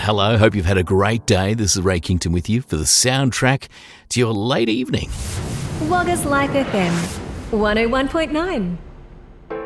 hello. Hope you've had a great day. This is Ray Kington with you for the soundtrack to your late evening. Wagga's Life FM 101.9.